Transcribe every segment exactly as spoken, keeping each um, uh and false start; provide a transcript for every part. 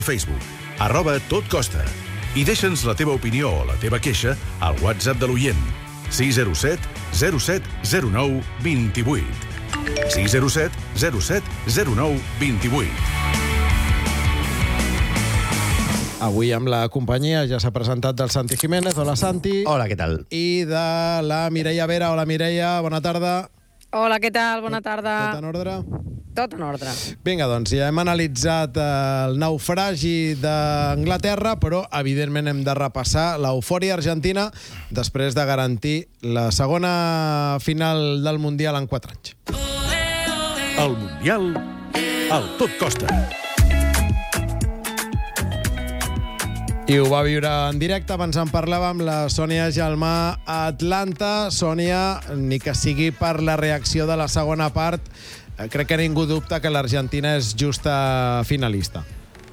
Facebook, arroba totcosta. I deixa'ns la teva opinió o la teva queixa al WhatsApp de l'oient, sis zero set zero set zero nou dos vuit. sis zero set zero set zero nou dos vuit. Avui amb la companyia ja s'ha presentat del Santi Jiménez. Hola, Santi. Hola, què tal? I de la Mireia Vera. Hola, Mireia, bona tarda. Hola, què tal? Bona tarda. Tot en ordre? Tot en ordre. Vinga, doncs, ja hem analitzat el naufragi d'Anglaterra, però, evidentment, hem de repassar l'eufòria argentina després de garantir la segona final del Mundial en quatre anys. El Mundial al Tot Costa. I ho va viure en directe. Abans en parlàvem amb la Sònia Gelmà a Atlanta. Sònia, ni que sigui per la reacció de la segona part, crec que ningú dubta que l'Argentina és justa finalista.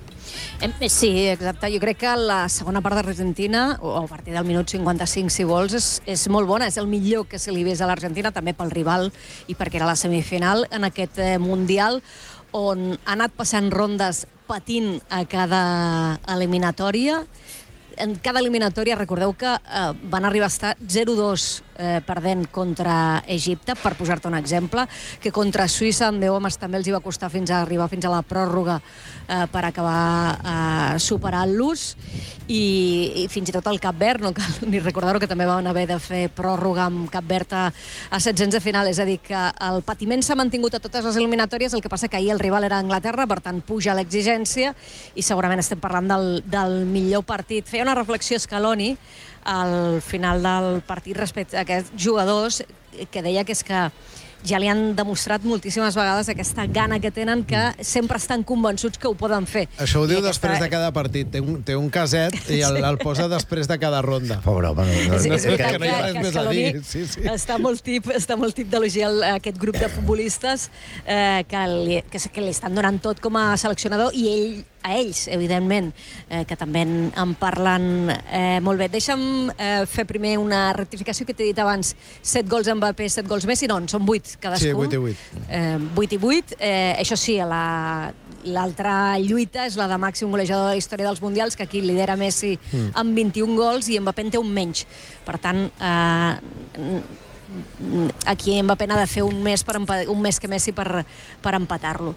Sí, exacte. Jo crec que la segona part de l'Argentina, o a partir del minut cinquanta-cinc, si vols, és, és molt bona. És el millor que se li vés a l'Argentina, també pel rival i perquè era la semifinal en aquest eh, Mundial, on ha anat passant rondes patint a cada eliminatòria. En cada eliminatòria, recordeu que eh, van arribar a estar zero dos eh, perdent contra Egipte, per posar-te un exemple, que contra Suïssa, amb deu homes, també els hi va costar fins a arribar fins a la pròrroga eh, per acabar eh, superant-los, i, i fins i tot el Cap Verd, no cal ni recordar-ho, que també van haver de fer pròrroga amb Cap Verd a, a setzents de final. És a dir, que el patiment s'ha mantingut a totes les eliminatòries, el que passa que ahir el rival era Anglaterra, per tant puja l'exigència, i segurament estem parlant del, del millor partit. Feia una reflexió Scaloni al final del partit respecte a aquests jugadors, que deia que és que ja li han demostrat moltíssimes vegades aquesta gana que tenen, que sempre estan convençuts que ho poden fer. Això ho diu I després aquesta... de cada partit. Té un, té un caset i el, el posa després de cada ronda. Pobre home. No, no, És, no, és veritat que no hi ha res que, més que a dir. Scaloni Sí, sí. està molt tip, està molt tip d'elogiar aquest grup de futbolistes eh, que, li, que, que li estan donant tot com a seleccionador, i ell a ells, evidentment, eh, que també en parlen eh, molt bé. Deixa'm eh, fer primer una rectificació que t'he dit abans. Set gols Mbappé, set gols Messi, no, són vuit cadascú. Sí, vuit i vuit. Eh, vuit i vuit. Eh, això sí, la, l'altra lluita és la de màxim golejador de la història dels Mundials, que aquí lidera Messi mm. amb vint-i-un gols i Mbappé en té un menys. Per tant, eh, aquí Mbappé ha de fer un més, per un més que Messi per, per empatar-lo.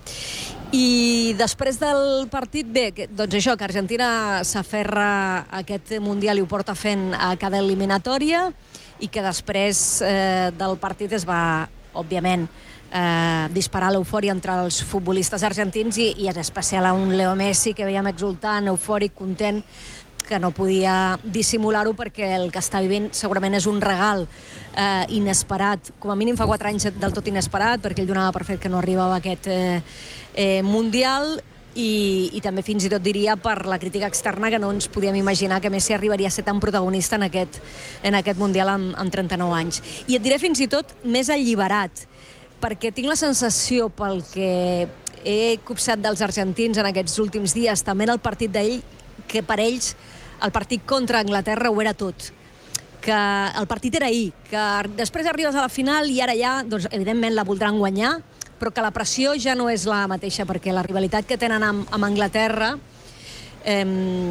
I després del partit, bé, que, doncs això, que Argentina s'aferra a aquest Mundial i ho porta fent a cada eliminatòria, i que després eh, del partit es va, òbviament, eh, disparar l'eufòria entre els futbolistes argentins, i, i en especial a un Leo Messi que veiem exultant, eufòric, content, que no podia dissimular-ho, perquè el que està vivint segurament és un regal eh, inesperat, com a mínim fa quatre anys del tot inesperat, perquè ell donava per fet que no arribava a aquest eh, eh, Mundial, i, i també fins i tot diria per la crítica externa, que no ens podíem imaginar que Messi arribaria a ser tan protagonista en aquest, en aquest Mundial amb, amb trenta-nou anys. I et diré fins i tot més alliberat, perquè tinc la sensació, pel que he copsat dels argentins en aquests últims dies, també en el partit d'ahir, que per ells el partit contra Anglaterra ho era tot, que el partit era ahir, que després arribes a la final i ara ja, doncs, evidentment la voldran guanyar, però que la pressió ja no és la mateixa, perquè la rivalitat que tenen amb, amb Anglaterra eh,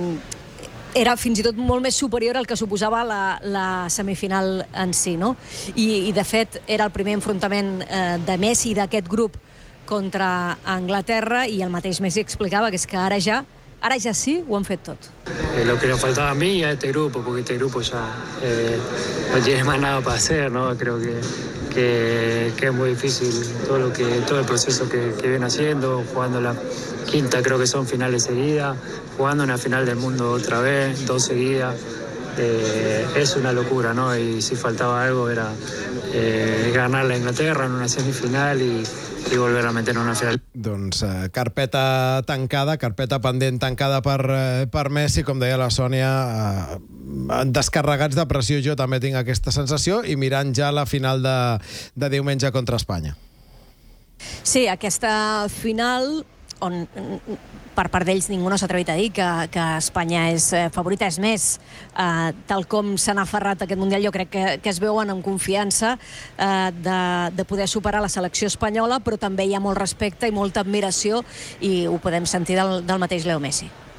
era fins i tot molt més superior al que suposava la, la semifinal en si, no? I, i de fet era el primer enfrontament eh, de Messi d'aquest grup contra Anglaterra, i el mateix Messi explicava que és que ara ja Ara ja sí, ho han fet tot. Eh, lo que nos faltaba a mí y a este grupo, porque este grupo ya eh, no tiene más nada para hacer, ¿no? Creo que, que, que es muy difícil todo, lo que, todo el proceso que, que viene haciendo, jugando la quinta, creo que son finales seguidas, jugando una final del mundo otra vez, dos seguidas. Eh, es una locura, ¿no? Y si faltaba algo era eh, ganar la Inglaterra en una semifinal y i volver a meter una final. Doncs eh, carpeta tancada, carpeta pendent tancada per, eh, per Messi, com deia la Sònia, eh, descarregats de pressió. Jo també tinc aquesta sensació, i mirant ja la final de, de diumenge contra Espanya. Sí, aquesta final on per part d'ells ningú no s'ha atrevit a dir que, que Espanya és favorita. És més, eh, tal com s'han aferrat a aquest Mundial, jo crec que, que es veuen amb confiança eh, de, de poder superar la selecció espanyola, però també hi ha molt respecte i molta admiració, i ho podem sentir del, del mateix Leo Messi.